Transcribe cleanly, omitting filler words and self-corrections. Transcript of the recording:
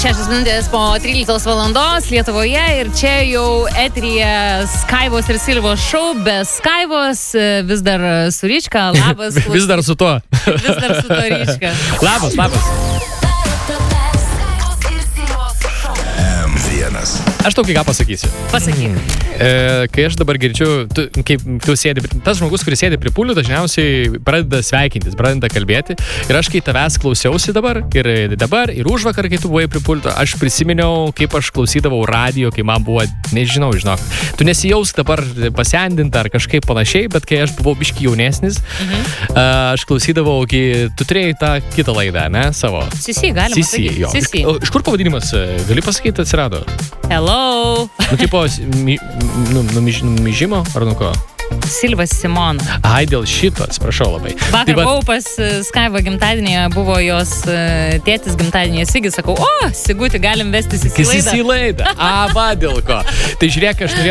6 minutės po 13 valandos Lietuvoje ir čia jau eteryje Skaivos ir Silvos šou, be Skaivos, vis dar su Ryčka, labas. Vis dar su to. Vis dar su to Ryčka. Labas. Aš tau ką pasakysiu. Pasakyk. Kai aš dabar girdžiu, kaip tu sėdi, tas žmogus, kuris sėdi prie pulio, dažniausiai pradeda sveikintis, pradeda kalbėti. Ir aš, kai tavęs klausiausi dabar, ir užvakar, kai tu buvai prie pulto, aš prisiminiau, kaip aš klausydavau radijo, kai man buvo, nežinau, žinok. Tu nesijausk dabar pasendinta ar kažkaip panašiai, bet kai aš buvau biški jaunesnis, aš klausydavau, kai tu turėjai tą kitą laidą, ne, savo. Sisi, galima sakyti. Sisi. Iš kur pavadinimas, gali pasakyti, atsirado? Hello. Tipo, numižimo ar nuo ko? Silvas Simona. Ai, dėl šito, atsiprašau labai. Vakar buvau pas Skaivo gimtadienėje, buvo jos tėtis gimtadienėje Sigis, sakau, Sigutį galim vestis į laidą. Į laidą. Va, dėl ko. Tai žiūrėk, aš norėjau